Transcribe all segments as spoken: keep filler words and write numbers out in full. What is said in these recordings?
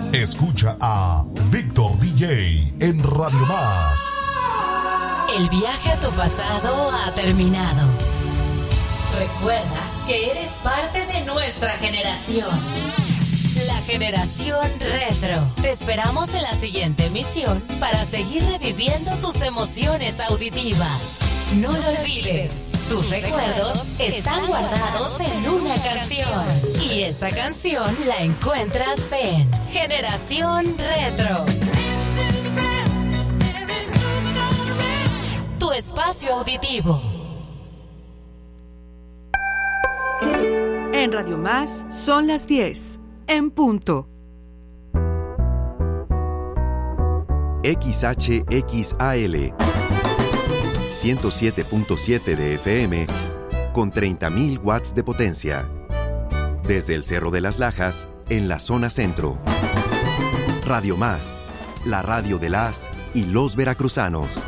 Escucha a Víctor D J en Radio Más. El viaje a tu pasado ha terminado. Recuerda que eres parte de nuestra generación. La generación retro. Te esperamos en la siguiente emisión para seguir reviviendo tus emociones auditivas. No lo olvides. Tus recuerdos están guardados en una canción. Y esa canción la encuentras en Generación Retro. Tu espacio auditivo. En Radio Más son las diez, en punto. X H X A L ciento siete punto siete de F M con treinta mil watts de potencia. Desde el Cerro de las Lajas, en la zona centro. Radio Más, la radio de las y los veracruzanos.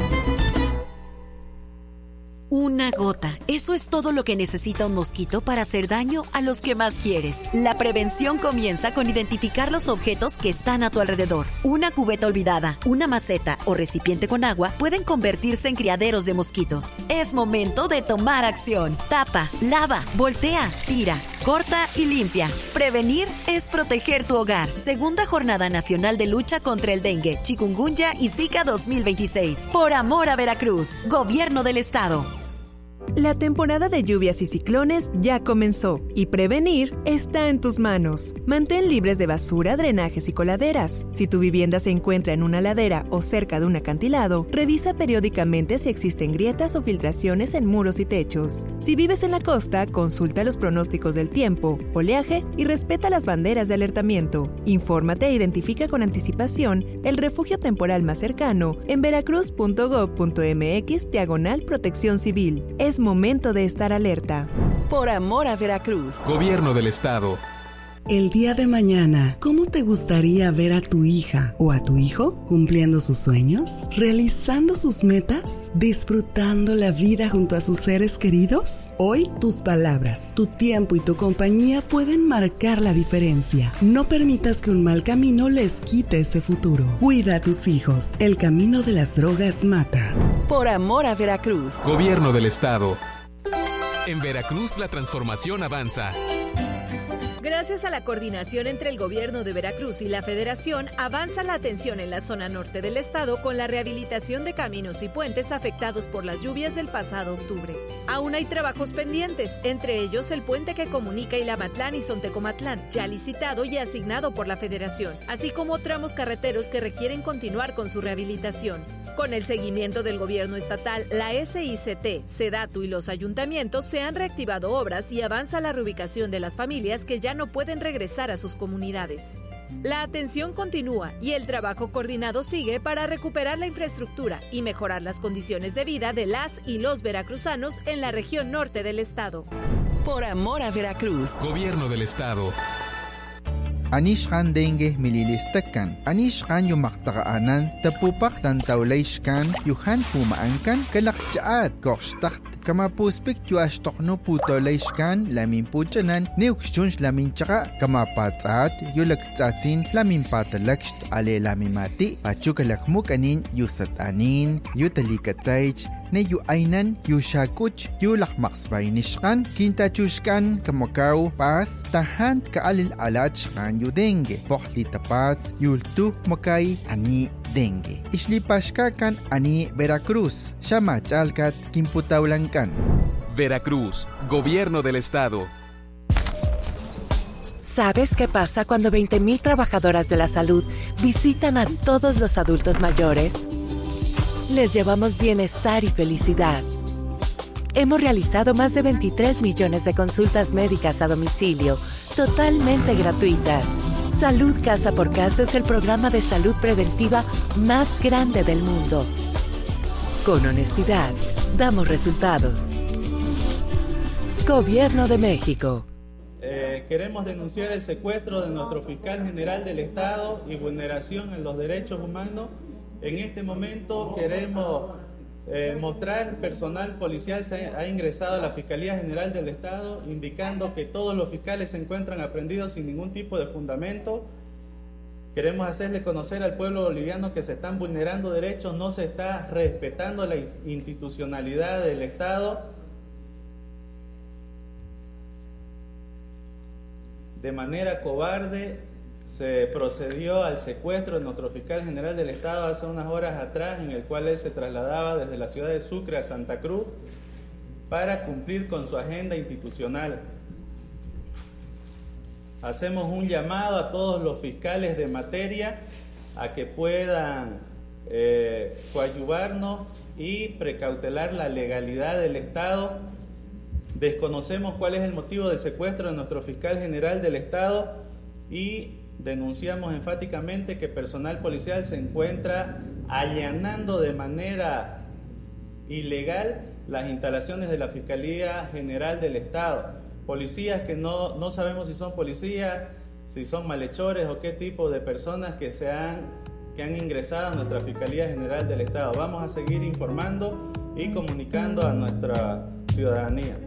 Una gota. Eso es todo lo que necesita un mosquito para hacer daño a los que más quieres. La prevención comienza con identificar los objetos que están a tu alrededor. Una cubeta olvidada, una maceta o recipiente con agua pueden convertirse en criaderos de mosquitos. Es momento de tomar acción. Tapa, lava, voltea, tira, corta y limpia. Prevenir es proteger tu hogar. Segunda Jornada Nacional de Lucha contra el Dengue, Chikungunya y Zika dos mil veintiséis. Por amor a Veracruz. Gobierno del Estado. La temporada de lluvias y ciclones ya comenzó y prevenir está en tus manos. Mantén libres de basura, drenajes y coladeras. Si tu vivienda se encuentra en una ladera o cerca de un acantilado, revisa periódicamente si existen grietas o filtraciones en muros y techos. Si vives en la costa, consulta los pronósticos del tiempo, oleaje y respeta las banderas de alertamiento. Infórmate e identifica con anticipación el refugio temporal más cercano en veracruz punto gob punto mx diagonal protección civil. Es momento de estar alerta. Por amor a Veracruz. Gobierno del Estado. El día de mañana, ¿cómo te gustaría ver a tu hija o a tu hijo cumpliendo sus sueños, realizando sus metas, disfrutando la vida junto a sus seres queridos? Hoy, tus palabras, tu tiempo y tu compañía pueden marcar la diferencia. No permitas que un mal camino les quite ese futuro. Cuida a tus hijos. El camino de las drogas mata. Por amor a Veracruz. Gobierno del Estado. En Veracruz la transformación avanza. Gracias a la coordinación entre el Gobierno de Veracruz y la Federación, avanza la atención en la zona norte del estado con la rehabilitación de caminos y puentes afectados por las lluvias del pasado octubre. Aún hay trabajos pendientes, entre ellos el puente que comunica Ilamatlán y Sontecomatlán, ya licitado y asignado por la Federación, así como tramos carreteros que requieren continuar con su rehabilitación. Con el seguimiento del gobierno estatal, la S I C T, SEDATU y los ayuntamientos se han reactivado obras y avanza la reubicación de las familias que ya no pueden regresar a sus comunidades. La atención continúa y el trabajo coordinado sigue para recuperar la infraestructura y mejorar las condiciones de vida de las y los veracruzanos en la región norte del estado. Por amor a Veracruz. Gobierno del Estado. Anishkan dengue mililistakan. Anishkan yumaktaqaanan tapupak tantawlayshkan yuhan pumaankan kalakchaat korshtakt kamapuspik yuashtoqno putolayshkan lamin puchanan neukshunsh lamin chaka kamapatsaat yulaktsatsin lamin patalakst ale lamimati pachukalakmukanin yusatanin yutalikatsaych ne yu ainan yu shakuch yu lakmaksbainishkan kintachushkan kamakaw pas tahan kaalil alachkan yu dengue pohli tapas yultu makay ani dengue islipashkakan ani Veracruz shamachalkat kimputawlankan. Veracruz, Gobierno del Estado. ¿Sabes qué pasa cuando veinte mil trabajadoras de la salud visitan a todos los adultos mayores? Les llevamos bienestar y felicidad. Hemos realizado más de veintitrés millones de consultas médicas a domicilio, totalmente gratuitas. Salud Casa por Casa es el programa de salud preventiva más grande del mundo. Con honestidad, damos resultados. Gobierno de México. Eh, queremos denunciar el secuestro de nuestro fiscal general del Estado y vulneración en los derechos humanos. En este momento queremos eh, mostrar personal policial se ha, ha ingresado a la Fiscalía General del Estado indicando que todos los fiscales se encuentran aprehendidos sin ningún tipo de fundamento. Queremos hacerle conocer al pueblo boliviano que se están vulnerando derechos, no se está respetando la institucionalidad del Estado. De manera cobarde se procedió al secuestro de nuestro fiscal general del Estado hace unas horas atrás, en el cual él se trasladaba desde la ciudad de Sucre a Santa Cruz para cumplir con su agenda institucional. Hacemos un llamado a todos los fiscales de materia a que puedan eh, coadyuvarnos y precautelar la legalidad del Estado. Desconocemos cuál es el motivo del secuestro de nuestro fiscal general del Estado y denunciamos enfáticamente que personal policial se encuentra allanando de manera ilegal las instalaciones de la Fiscalía General del Estado. Policías que no, no sabemos si son policías, si son malhechores o qué tipo de personas que, se han, que han ingresado a nuestra Fiscalía General del Estado. Vamos a seguir informando y comunicando a nuestra ciudadanía.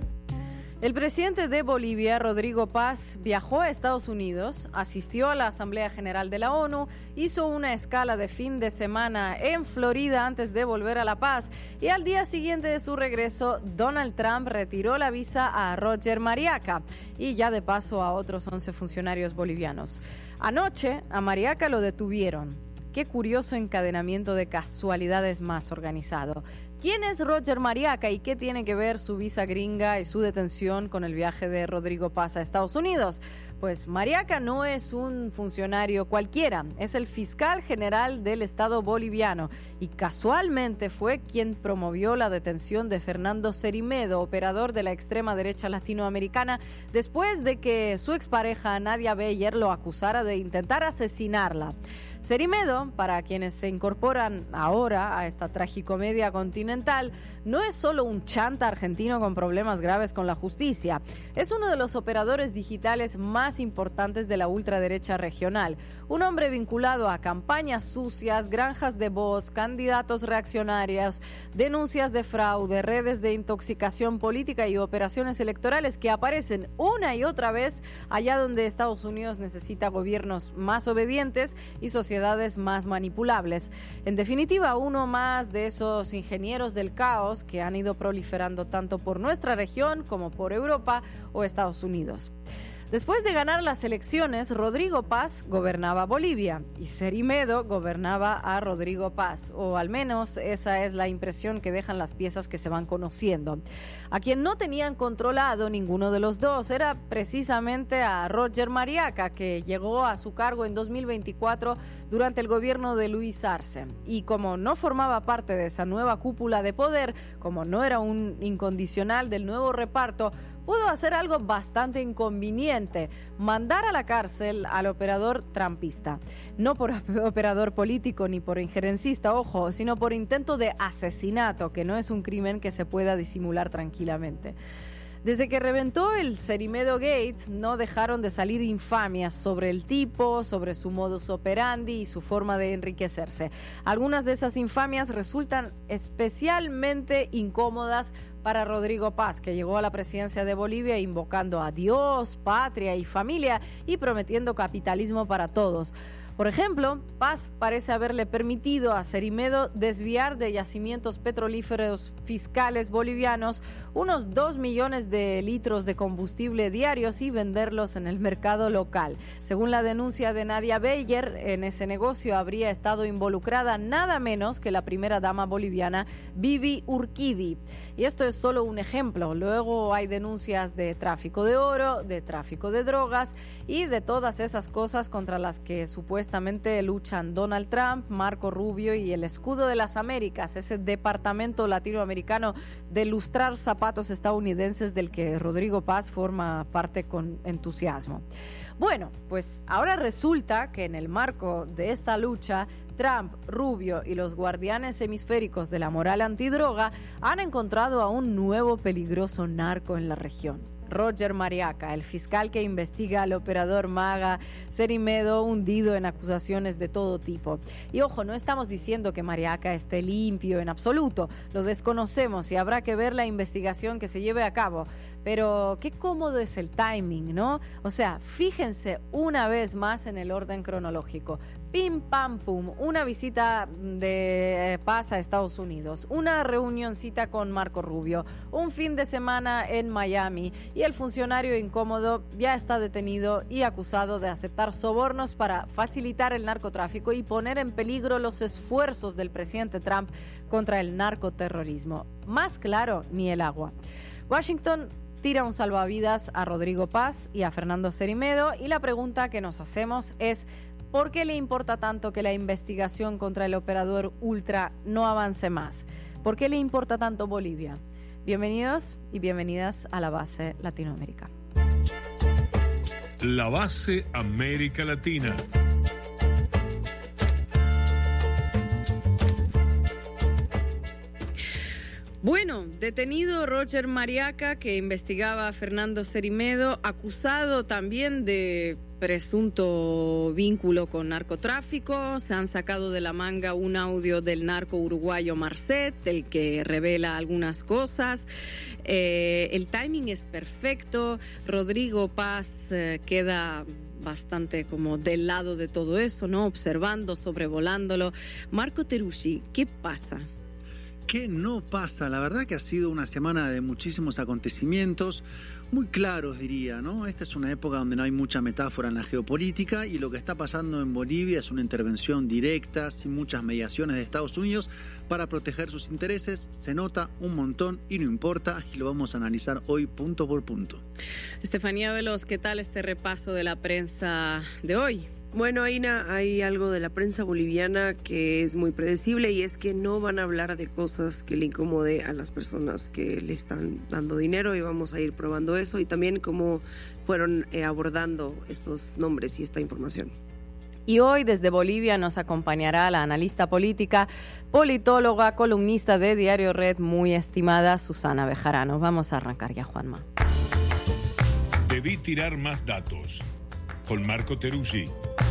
El presidente de Bolivia, Rodrigo Paz, viajó a Estados Unidos, asistió a la Asamblea General de la ONU, hizo una escala de fin de semana en Florida antes de volver a La Paz y al día siguiente de su regreso, Donald Trump retiró la visa a Roger Mariaca y ya de paso a otros once funcionarios bolivianos. Anoche a Mariaca lo detuvieron. Qué curioso encadenamiento de casualidades más organizado. ¿Quién es Roger Mariaca y qué tiene que ver su visa gringa y su detención con el viaje de Rodrigo Paz a Estados Unidos? Pues Mariaca no es un funcionario cualquiera, es el fiscal general del Estado boliviano y casualmente fue quien promovió la detención de Fernando Cerimedo, operador de la extrema derecha latinoamericana, después de que su expareja Nadia Beyer lo acusara de intentar asesinarla. Cerimedo, para quienes se incorporan ahora a esta tragicomedia continental, no es solo un chanta argentino con problemas graves con la justicia, es uno de los operadores digitales más importantes de la ultraderecha regional, un hombre vinculado a campañas sucias, granjas de bots, candidatos reaccionarios, denuncias de fraude, redes de intoxicación política y operaciones electorales que aparecen una y otra vez allá donde Estados Unidos necesita gobiernos más obedientes y sociedades sociedades más manipulables. En definitiva, uno más de esos ingenieros del caos que han ido proliferando tanto por nuestra región como por Europa o Estados Unidos. Después de ganar las elecciones, Rodrigo Paz gobernaba Bolivia y Cerimedo gobernaba a Rodrigo Paz, o al menos esa es la impresión que dejan las piezas que se van conociendo. A quien no tenían controlado ninguno de los dos era precisamente a Roger Mariaca, que llegó a su cargo en dos mil veinticuatro durante el gobierno de Luis Arce. Y como no formaba parte de esa nueva cúpula de poder, como no era un incondicional del nuevo reparto, pudo hacer algo bastante inconveniente, mandar a la cárcel al operador trumpista. No por operador político ni por injerencista, ojo, sino por intento de asesinato, que no es un crimen que se pueda disimular tranquilamente. Desde que reventó el Cerimedo Gate, no dejaron de salir infamias sobre el tipo, sobre su modus operandi y su forma de enriquecerse. Algunas de esas infamias resultan especialmente incómodas para Rodrigo Paz, que llegó a la presidencia de Bolivia invocando a Dios, patria y familia y prometiendo capitalismo para todos. Por ejemplo, Paz parece haberle permitido a Cerimedo desviar de yacimientos petrolíferos fiscales bolivianos unos dos millones de litros de combustible diarios y venderlos en el mercado local. Según la denuncia de Nadia Beyer, en ese negocio habría estado involucrada nada menos que la primera dama boliviana, Bibi Urquidi. Y esto es solo un ejemplo. Luego hay denuncias de tráfico de oro, de tráfico de drogas y de todas esas cosas contra las que supuestamente luchan Donald Trump, Marco Rubio y el Escudo de las Américas, ese departamento latinoamericano de lustrar zapatos estadounidenses del que Rodrigo Paz forma parte con entusiasmo. Bueno, pues ahora resulta que en el marco de esta lucha, Trump, Rubio y los guardianes hemisféricos de la moral antidroga han encontrado a un nuevo peligroso narco en la región. Roger Mariaca, el fiscal que investiga al operador MAGA Cerimedo, hundido en acusaciones de todo tipo. Y ojo, no estamos diciendo que Mariaca esté limpio en absoluto, lo desconocemos y habrá que ver la investigación que se lleve a cabo. Pero qué cómodo es el timing, ¿no? O sea, fíjense una vez más en el orden cronológico. Pim, pam, pum, una visita de Paz a Estados Unidos, una reunioncita con Marco Rubio, un fin de semana en Miami y el funcionario incómodo ya está detenido y acusado de aceptar sobornos para facilitar el narcotráfico y poner en peligro los esfuerzos del presidente Trump contra el narcoterrorismo. Más claro, ni el agua. Washington tira un salvavidas a Rodrigo Paz y a Fernando Cerimedo y la pregunta que nos hacemos es: ¿por qué le importa tanto que la investigación contra el operador Ultra no avance más? ¿Por qué le importa tanto Bolivia? Bienvenidos y bienvenidas a La Base Latinoamérica. La Base América Latina. Bueno, detenido Roger Mariaca, que investigaba a Fernando Cerimedo, acusado también de presunto vínculo con narcotráfico. Se han sacado de la manga un audio del narco uruguayo Marcet, el que revela algunas cosas. Eh, el timing es perfecto. Rodrigo Paz eh, queda bastante como del lado de todo eso, ¿no? Observando, sobrevolándolo. Marco Teruggi, ¿qué pasa? ¿Qué no pasa? La verdad que ha sido una semana de muchísimos acontecimientos, muy claros diría, ¿no? Esta es una época donde no hay mucha metáfora en la geopolítica y lo que está pasando en Bolivia es una intervención directa, sin muchas mediaciones de Estados Unidos para proteger sus intereses. Se nota un montón y no importa, y lo vamos a analizar hoy punto por punto. Estefanía Veloz, ¿qué tal este repaso de la prensa de hoy? Bueno, Aina, hay algo de la prensa boliviana que es muy predecible y es que no van a hablar de cosas que le incomode a las personas que le están dando dinero y vamos a ir probando eso y también cómo fueron eh, abordando estos nombres y esta información. Y hoy desde Bolivia nos acompañará la analista política, politóloga, columnista de Diario Red, muy estimada Susana Bejarano. Vamos a arrancar ya, Juanma. Debí tirar más datos. Con Marco Teruggi.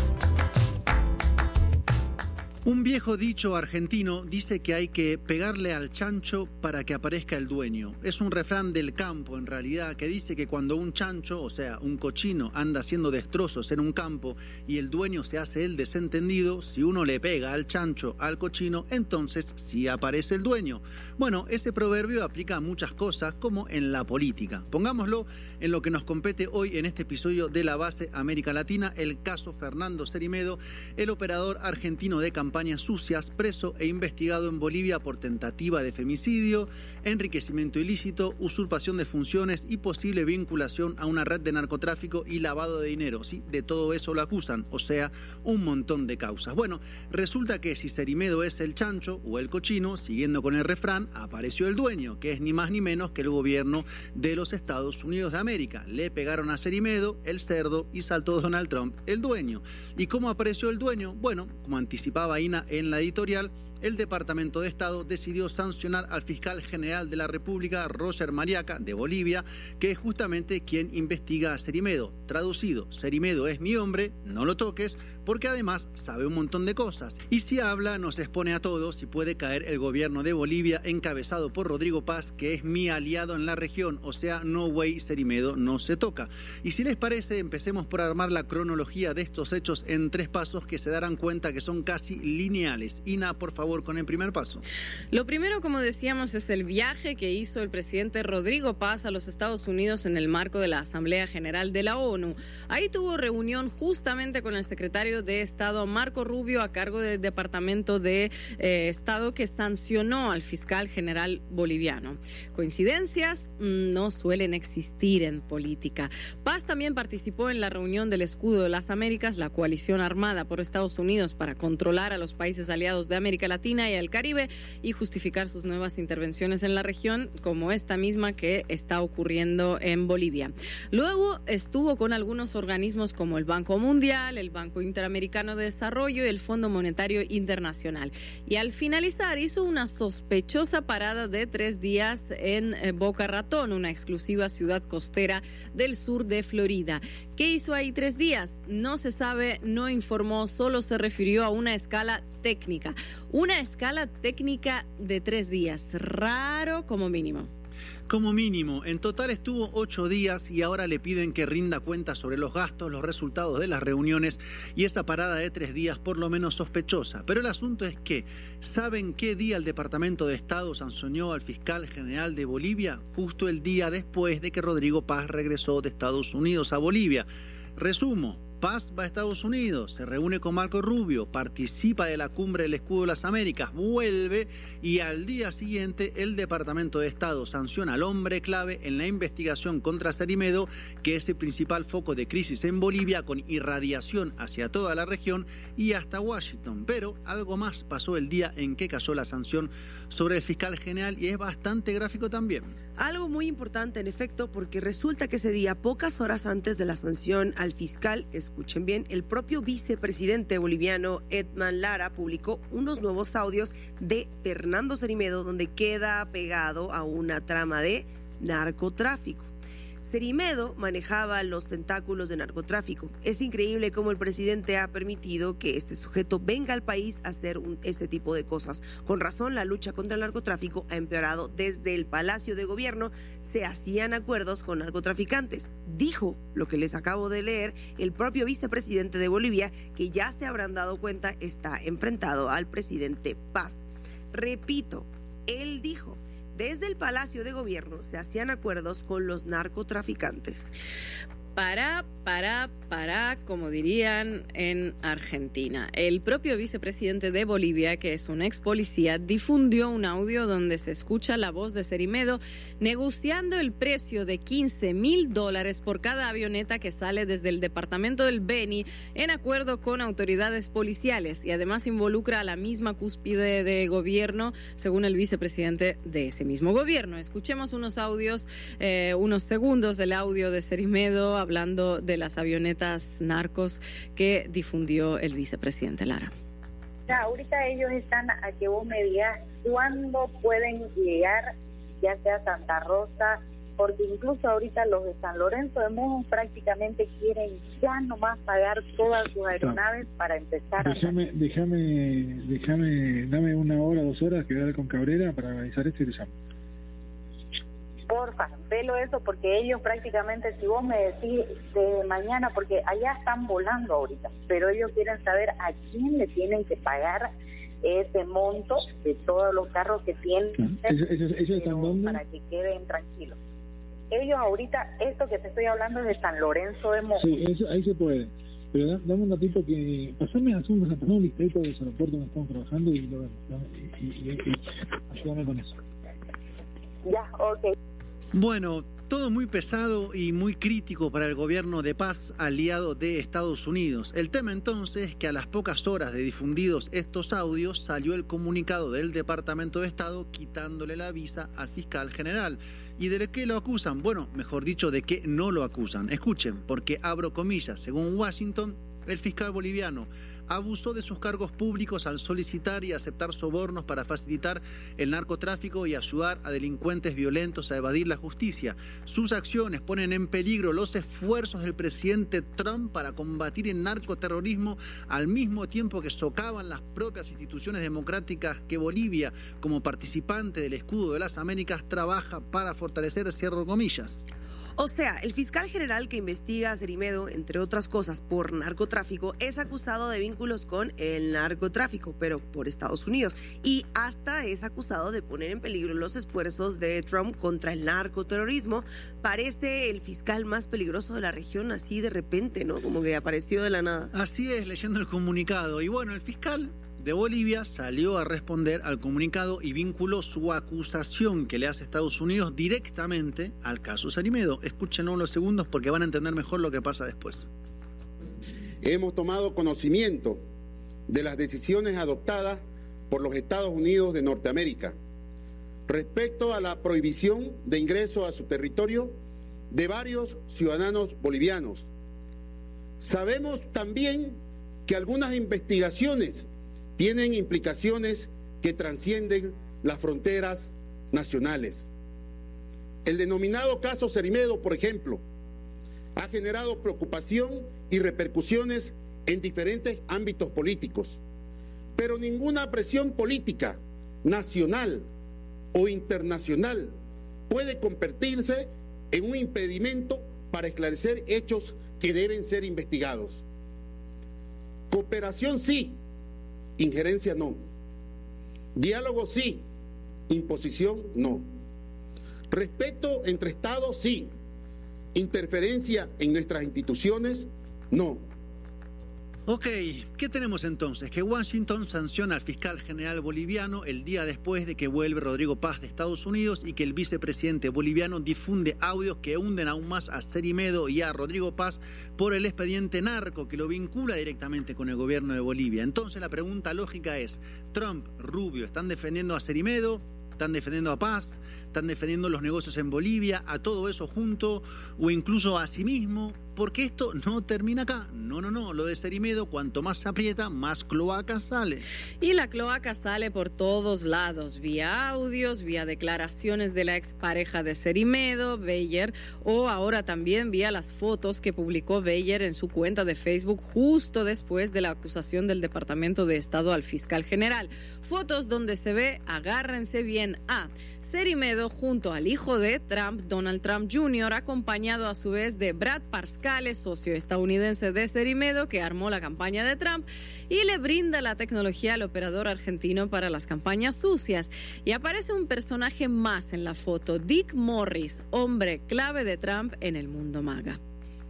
Un viejo dicho argentino dice que hay que pegarle al chancho para que aparezca el dueño. Es un refrán del campo, en realidad, que dice que cuando un chancho, o sea, un cochino, anda haciendo destrozos en un campo y el dueño se hace el desentendido, si uno le pega al chancho, al cochino, entonces sí aparece el dueño. Bueno, ese proverbio aplica a muchas cosas, como en la política. Pongámoslo en lo que nos compete hoy en este episodio de La Base América Latina, el caso Fernando Cerimedo, el operador argentino de campaña sucias, preso e investigado en Bolivia por tentativa de femicidio, enriquecimiento ilícito, usurpación de funciones y posible vinculación a una red de narcotráfico y lavado de dinero. Sí, de todo eso lo acusan, o sea, un montón de causas. Bueno, resulta que si Cerimedo es el chancho o el cochino, siguiendo con el refrán, apareció el dueño, que es ni más ni menos que el gobierno de los Estados Unidos de América. Le pegaron a Cerimedo, el cerdo, y saltó Donald Trump, el dueño. ¿Y cómo apareció el dueño? Bueno, como anticipaba Ina en la editorial, el Departamento de Estado decidió sancionar al fiscal general de la República, Roger Mariaca, de Bolivia, que es justamente quien investiga a Cerimedo. Traducido, Cerimedo es mi hombre, no lo toques, porque además sabe un montón de cosas. Y si habla, nos expone a todos y puede caer el gobierno de Bolivia, encabezado por Rodrigo Paz, que es mi aliado en la región, o sea, no way, Cerimedo no se toca. Y si les parece, empecemos por armar la cronología de estos hechos en tres pasos que se darán cuenta que son casi lineales. Ina, por favor, con el primer paso. Lo primero, como decíamos, es el viaje que hizo el presidente Rodrigo Paz a los Estados Unidos en el marco de la Asamblea General de la ONU. Ahí tuvo reunión justamente con el secretario de Estado Marco Rubio, a cargo del Departamento de eh, Estado, que sancionó al fiscal general boliviano. Coincidencias no suelen existir en política. Paz también participó en la reunión del Escudo de las Américas, la coalición armada por Estados Unidos para controlar a los países aliados de América Latina y al Caribe y justificar sus nuevas intervenciones en la región, como esta misma que está ocurriendo en Bolivia. Luego estuvo con algunos organismos como el Banco Mundial, el Banco Interamericano de Desarrollo y el Fondo Monetario Internacional. Y al finalizar hizo una sospechosa parada de tres días en Boca Ratón, una exclusiva ciudad costera del sur de Florida. ¿Qué hizo ahí tres días? No se sabe, no informó, solo se refirió a una escala técnica. Una escala técnica de tres días, raro como mínimo. Como mínimo, en total estuvo ocho días y ahora le piden que rinda cuentas sobre los gastos, los resultados de las reuniones y esa parada de tres días por lo menos sospechosa. Pero el asunto es que, ¿saben qué día el Departamento de Estado sancionó al fiscal general de Bolivia? Justo el día después de que Rodrigo Paz regresó de Estados Unidos a Bolivia. Resumo. Paz va a Estados Unidos, se reúne con Marco Rubio, participa de la cumbre del Escudo de las Américas, vuelve y al día siguiente el Departamento de Estado sanciona al hombre clave en la investigación contra Cerimedo, que es el principal foco de crisis en Bolivia, con irradiación hacia toda la región y hasta Washington. Pero algo más pasó el día en que cayó la sanción sobre el fiscal general y es bastante gráfico también. Algo muy importante, en efecto, porque resulta que ese día, pocas horas antes de la sanción al fiscal, escuchen bien, el propio vicepresidente boliviano Edman Lara publicó unos nuevos audios de Fernando Cerimedo donde queda pegado a una trama de narcotráfico. Cerimedo manejaba los tentáculos de narcotráfico. Es increíble cómo el presidente ha permitido que este sujeto venga al país a hacer un, este tipo de cosas. Con razón, la lucha contra el narcotráfico ha empeorado. Desde el Palacio de Gobierno se hacían acuerdos con narcotraficantes. Dijo, lo que les acabo de leer, el propio vicepresidente de Bolivia, que ya se habrán dado cuenta, está enfrentado al presidente Paz. Repito, él dijo, desde el Palacio de Gobierno se hacían acuerdos con los narcotraficantes. Para, para, para, como dirían en Argentina. El propio vicepresidente de Bolivia, que es un ex policía, difundió un audio donde se escucha la voz de Cerimedo negociando el precio de quince mil dólares por cada avioneta que sale desde el departamento del Beni en acuerdo con autoridades policiales y además involucra a la misma cúspide de gobierno, según el vicepresidente de ese mismo gobierno. Escuchemos unos audios, eh, unos segundos del audio de Cerimedo hablando de las avionetas narcos que difundió el vicepresidente Lara. Ya, ahorita ellos están a que vos me digas cuándo pueden llegar, ya sea Santa Rosa, porque incluso ahorita los de San Lorenzo de Mujo prácticamente quieren ya nomás pagar todas sus aeronaves no. para empezar déjame, a... Déjame, déjame, dame una hora, dos horas que voy a hablar con Cabrera para organizar esto y te llamo. Porfa, velo eso, porque ellos prácticamente, si vos me decís de mañana, porque allá están volando ahorita, pero ellos quieren saber a quién le tienen que pagar ese monto de todos los carros que tienen. ¿Ellos, ellos, ellos están dónde? Para que queden tranquilos. Ellos ahorita, esto que te estoy hablando es de San Lorenzo de Mojo. Sí, eso, ahí se puede. Pero da, dame un ratito que... Pasame a hacer un listadito de los aeropuertos donde estamos trabajando y lo vemos. Y, y, y, y ayúdame con eso. Ya, ok. Bueno, todo muy pesado y muy crítico para el gobierno de Paz, aliado de Estados Unidos. El tema entonces es que a las pocas horas de difundidos estos audios salió el comunicado del Departamento de Estado quitándole la visa al fiscal general. ¿Y de qué lo acusan? Bueno, mejor dicho, de qué no lo acusan. Escuchen, porque abro comillas, según Washington, el fiscal boliviano abusó de sus cargos públicos al solicitar y aceptar sobornos para facilitar el narcotráfico y ayudar a delincuentes violentos a evadir la justicia. Sus acciones ponen en peligro los esfuerzos del presidente Trump para combatir el narcoterrorismo al mismo tiempo que socavan las propias instituciones democráticas que Bolivia, como participante del Escudo de las Américas, trabaja para fortalecer, cierro comillas. O sea, el fiscal general que investiga a Cerimedo, entre otras cosas, por narcotráfico, es acusado de vínculos con el narcotráfico, pero por Estados Unidos. Y hasta es acusado de poner en peligro los esfuerzos de Trump contra el narcoterrorismo. Parece el fiscal más peligroso de la región, así de repente, ¿no? Como que apareció de la nada. Así es, leyendo el comunicado. Y bueno, el fiscal de Bolivia salió a responder al comunicado y vinculó su acusación que le hace Estados Unidos directamente al caso Cerimedo. Escúchenlo unos segundos porque van a entender mejor lo que pasa después. Hemos tomado conocimiento de las decisiones adoptadas por los Estados Unidos de Norteamérica respecto a la prohibición de ingreso a su territorio de varios ciudadanos bolivianos. Sabemos también que algunas investigaciones tienen implicaciones que trascienden las fronteras nacionales. El denominado caso Cerimedo, por ejemplo, ha generado preocupación y repercusiones en diferentes ámbitos políticos, pero ninguna presión política, nacional o internacional, puede convertirse en un impedimento para esclarecer hechos que deben ser investigados. Cooperación sí, injerencia no. Diálogo sí, imposición no. Respeto entre Estados sí, interferencia en nuestras instituciones no. Ok, ¿qué tenemos entonces? Que Washington sanciona al fiscal general boliviano el día después de que vuelve Rodrigo Paz de Estados Unidos y que el vicepresidente boliviano difunde audios que hunden aún más a Cerimedo y a Rodrigo Paz por el expediente narco que lo vincula directamente con el gobierno de Bolivia. Entonces la pregunta lógica es, Trump, Rubio, ¿están defendiendo a Cerimedo? ¿Están defendiendo a Paz? ¿Están defendiendo los negocios en Bolivia? ¿A todo eso junto? ¿O incluso a sí mismo? Porque esto no termina acá. No, no, no. Lo de Cerimedo, cuanto más se aprieta, más cloaca sale. Y la cloaca sale por todos lados, vía audios, vía declaraciones de la expareja de Cerimedo, Beyer, o ahora también vía las fotos que publicó Beyer en su cuenta de Facebook justo después de la acusación del Departamento de Estado al fiscal general. Fotos donde se ve, agárrense bien, a Cerimedo junto al hijo de Trump, Donald Trump junior, acompañado a su vez de Brad Parscale, socio estadounidense de Cerimedo, que armó la campaña de Trump y le brinda la tecnología al operador argentino para las campañas sucias. Y aparece un personaje más en la foto, Dick Morris, hombre clave de Trump en el mundo MAGA.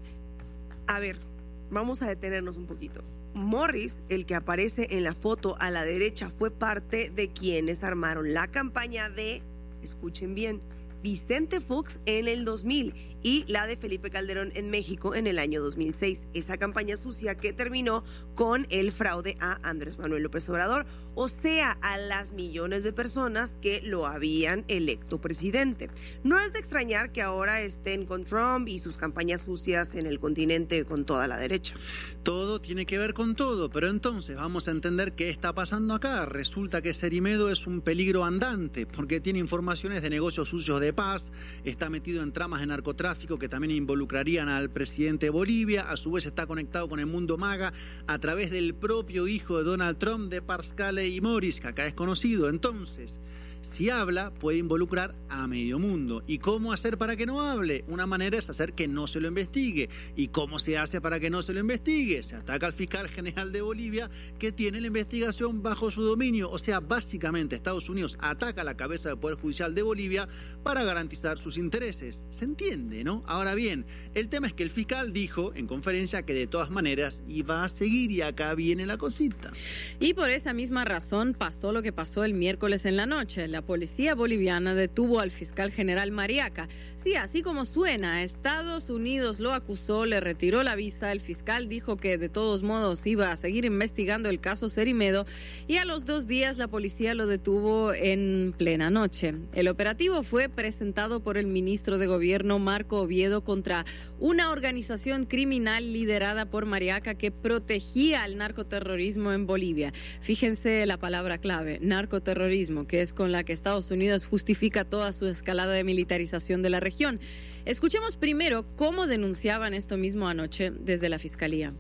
A ver, vamos a detenernos un poquito. Morris, el que aparece en la foto a la derecha, fue parte de quienes armaron la campaña de, escuchen bien, Vicente Fox en el dos mil y la de Felipe Calderón en México en el año dos mil seis. Esa campaña sucia que terminó con el fraude a Andrés Manuel López Obrador, o sea, a las millones de personas que lo habían electo presidente. No es de extrañar que ahora estén con Trump y sus campañas sucias en el continente con toda la derecha. Todo tiene que ver con todo, pero entonces vamos a entender qué está pasando acá. Resulta que Cerimedo es un peligro andante porque tiene informaciones de negocios sucios de Paz, está metido en tramas de narcotráfico que también involucrarían al presidente de Bolivia, a su vez está conectado con el mundo MAGA a través del propio hijo de Donald Trump, de Parscale y Morris, que acá es conocido. Entonces, si habla, puede involucrar a medio mundo. ¿Y cómo hacer para que no hable? Una manera es hacer que no se lo investigue. ¿Y cómo se hace para que no se lo investigue? Se ataca al fiscal general de Bolivia, que tiene la investigación bajo su dominio. O sea, básicamente Estados Unidos ataca a la cabeza del Poder Judicial de Bolivia para garantizar sus intereses. ¿Se entiende, no? Ahora bien, el tema es que el fiscal dijo en conferencia que de todas maneras iba a seguir, y acá viene la cosita. Y por esa misma razón pasó lo que pasó el miércoles en la noche. La policía boliviana detuvo al fiscal general Mariaca. Sí, así como suena, Estados Unidos lo acusó, le retiró la visa. El fiscal dijo que de todos modos iba a seguir investigando el caso Cerimedo, y a los dos días la policía lo detuvo en plena noche. El operativo fue presentado por el ministro de Gobierno Marco Oviedo contra una organización criminal liderada por Mariaca que protegía al narcoterrorismo en Bolivia. Fíjense la palabra clave, narcoterrorismo, que es con la que Estados Unidos justifica toda su escalada de militarización de la región. Escuchemos primero cómo denunciaban esto mismo anoche desde la Fiscalía.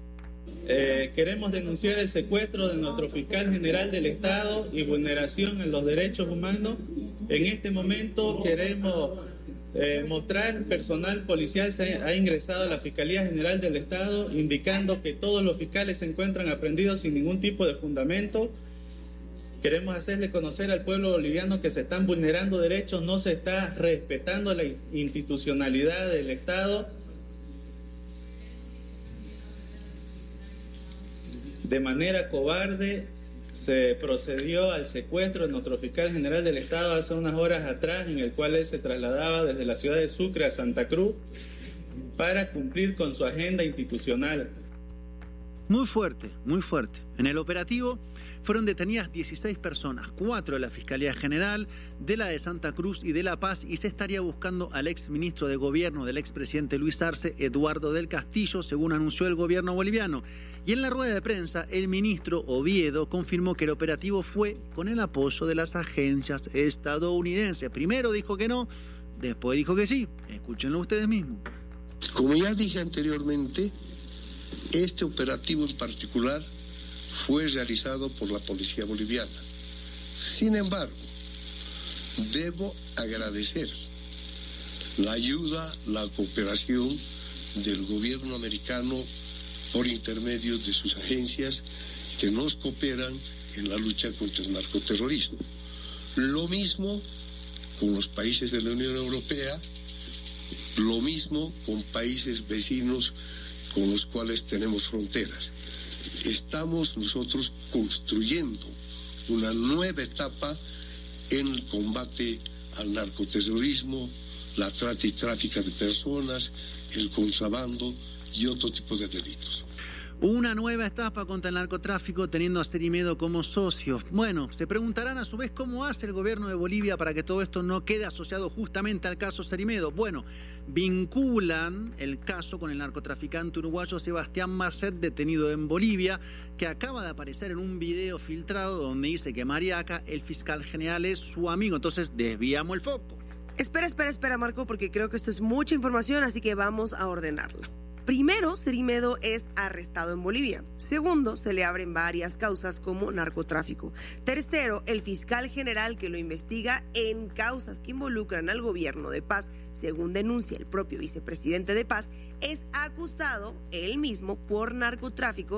Eh, queremos denunciar el secuestro de nuestro fiscal general del Estado y vulneración en los derechos humanos. En este momento queremos eh, mostrar personal policial se ha ingresado a la Fiscalía General del Estado, indicando que todos los fiscales se encuentran aprehendidos sin ningún tipo de fundamento. Queremos hacerle conocer al pueblo boliviano que se están vulnerando derechos, no se está respetando la institucionalidad del Estado. De manera cobarde se procedió al secuestro de nuestro fiscal general del Estado hace unas horas atrás, en el cual él se trasladaba desde la ciudad de Sucre a Santa Cruz para cumplir con su agenda institucional. Muy fuerte, muy fuerte. En el operativo fueron detenidas dieciséis personas, cuatro de la Fiscalía General, de la de Santa Cruz y de La Paz, y se estaría buscando al ex ministro de Gobierno del expresidente Luis Arce, Eduardo del Castillo, según anunció el gobierno boliviano. Y en la rueda de prensa, el ministro Oviedo confirmó que el operativo fue con el apoyo de las agencias estadounidenses. Primero dijo que no, después dijo que sí. Escúchenlo ustedes mismos. Como ya dije anteriormente, este operativo en particular fue realizado por la policía boliviana. Sin embargo, debo agradecer la ayuda, la cooperación del gobierno americano por intermedio de sus agencias que nos cooperan en la lucha contra el narcoterrorismo. Lo mismo con los países de la Unión Europea, lo mismo con países vecinos con los cuales tenemos fronteras. Estamos nosotros construyendo una nueva etapa en el combate al narcoterrorismo, la trata y tráfico de personas, el contrabando y otro tipo de delitos. Una nueva etapa contra el narcotráfico teniendo a Cerimedo como socio. Bueno, se preguntarán a su vez cómo hace el gobierno de Bolivia para que todo esto no quede asociado justamente al caso Cerimedo. Bueno, vinculan el caso con el narcotraficante uruguayo Sebastián Marcet, detenido en Bolivia, que acaba de aparecer en un video filtrado donde dice que Mariaca, el fiscal general, es su amigo. Entonces desviamos el foco. Espera, espera, espera, Marco, porque creo que esto es mucha información, así que vamos a ordenarla. Primero, Cerimedo es arrestado en Bolivia. Segundo, se le abren varias causas como narcotráfico. Tercero, el fiscal general que lo investiga en causas que involucran al gobierno de Paz, según denuncia el propio vicepresidente de Paz, es acusado él mismo por narcotráfico